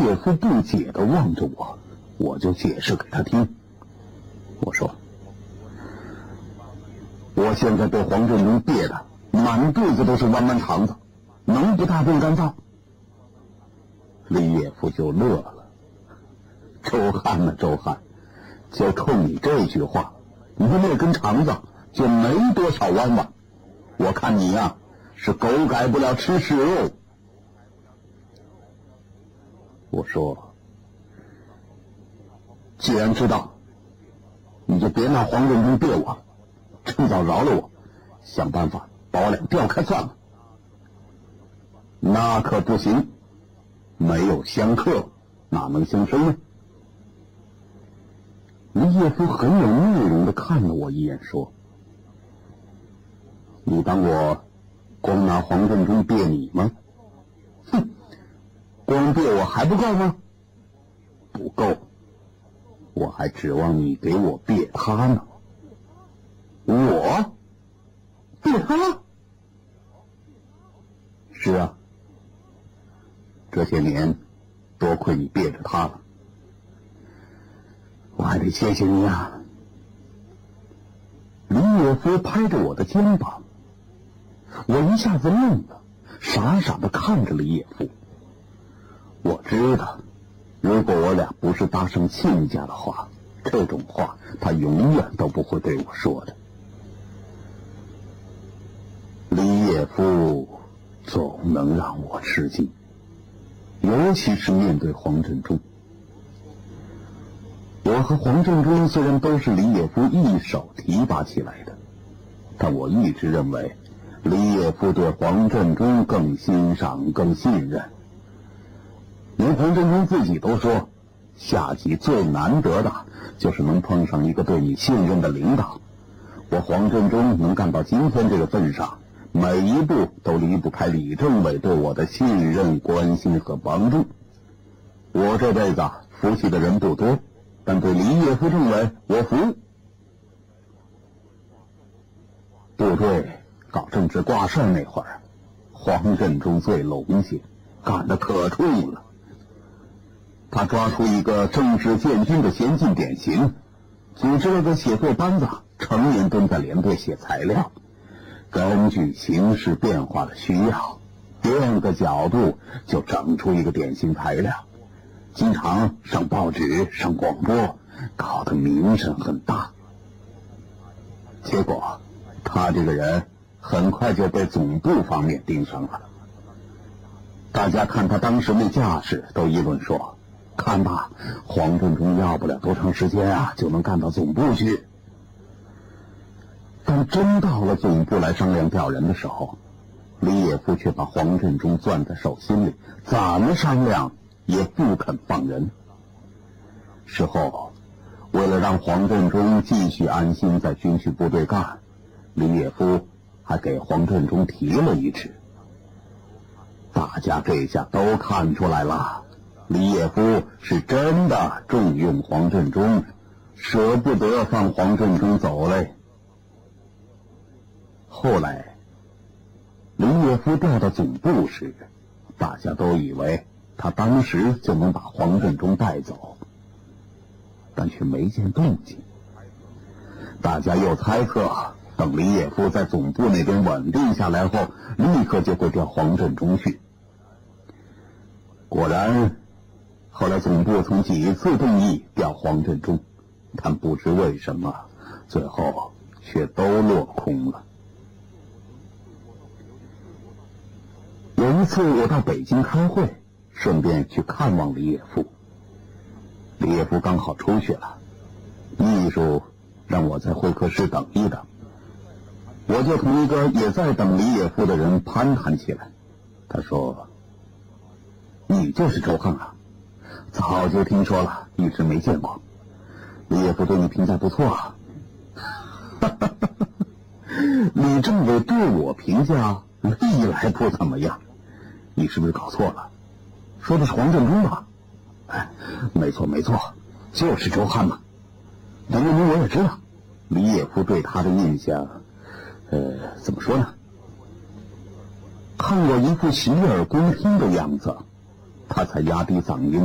叶夫不解地望着我，我就解释给他听。我说，我现在被黄振中憋得满肚子都是弯弯肠子，能不大便干燥？李叶夫就乐了。周汉呐，周汉，就冲你这句话，你的那根肠子就没多少弯弯。我看你呀，是狗改不了吃屎肉。我说，既然知道，你就别拿黄振中别我了，趁早饶了我，想办法把我俩调开算了。那可不行，没有相克，哪能相生呢？李叶夫很有内容地看了我一眼，说：“你当我光拿黄振中别你吗？哼，光别我还不够吗？不够，我还指望你给我别他呢。我别他？是啊，这些年多亏你别着他了。我还得谢谢你啊。”李叶夫拍着我的肩膀，我一下子愣了，傻傻地看着李叶夫。我知道，如果我俩不是搭上亲家的话，这种话他永远都不会对我说的。李叶夫总能让我吃惊，尤其是面对黄振中。我和黄振中虽然都是李叶夫一手提拔起来的，但我一直认为李叶夫对黄振中更欣赏更信任。连黄振中自己都说，下级最难得的就是能碰上一个对你信任的领导。我黄振中能干到今天这个份上，每一步都离不开李政委对我的信任、关心和帮助。我这辈子服气的人不多，但对李叶夫政委我服。部队搞政治挂帅那会儿，黄振中最龙些，干得可冲了。他抓出一个政治建军的先进典型，组织了个写作班子，成年蹲在连队写材料，根据形势变化的需要，变个角度就整出一个典型材料，经常上报纸上广播，搞得名声很大。结果他这个人很快就被总部方面盯上了。大家看他当时那架势，都议论说，看吧，黄振中要不了多长时间啊，就能干到总部去。但真到了总部来商量调人的时候，李叶夫却把黄振中攥在手心里，怎么商量也不肯放人。事后，为了让黄振中继续安心在军区部队干，李叶夫还给黄振中提了一职。大家这下都看出来了，李叶夫是真的重用黄振中，舍不得放黄振中走嘞。后来李叶夫调到总部时，大家都以为他当时就能把黄振中带走，但却没见动静。大家又猜测，等李叶夫在总部那边稳定下来后，立刻就会调黄振中去。果然，后来总部曾几次动议调黄振中，但不知为什么，最后却都落空了。有一次我到北京开会，顺便去看望李叶夫。李叶夫刚好出去了，秘书让我在会客室等一等，我就同一个也在等李叶夫的人攀谈起来。他说：“你就是周汉啊？早就听说了，一直没见过。李叶夫对你评价不错啊。”李政委对我评价历来不怎么样，你是不是搞错了？说的是黄振中吧？哎，没错没错，就是周汉嘛。但问题我也知道，李叶夫对他的印象，怎么说呢？看我一副洗耳恭听的样子，他才压低嗓音